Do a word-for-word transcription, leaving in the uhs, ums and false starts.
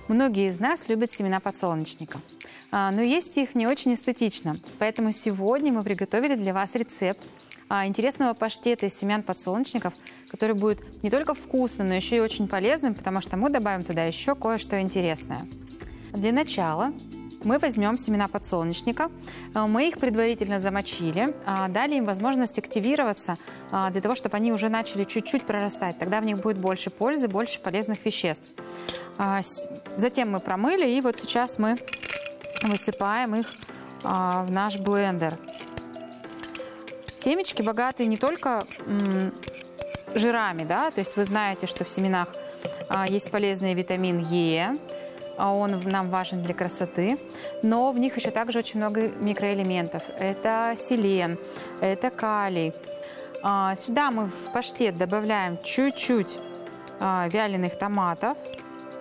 Многие из нас любят семена подсолнечника, но есть их не очень эстетично. Поэтому сегодня мы приготовили для вас рецепт интересного паштета из семян подсолнечников, который будет не только вкусным, но еще и очень полезным, потому что мы добавим туда еще кое-что интересное. Для начала мы возьмем семена подсолнечника, мы их предварительно замочили, дали им возможность активироваться для того, чтобы они уже начали чуть-чуть прорастать. Тогда в них будет больше пользы, больше полезных веществ. Затем мы промыли, и вот сейчас мы высыпаем их в наш блендер. Семечки богаты не только жирами, да, то есть вы знаете, что в семенах есть полезный витамин Е, он нам важен для красоты, но в них еще также очень много микроэлементов. Это селен, это калий. Сюда мы в паштет добавляем чуть-чуть вяленых томатов.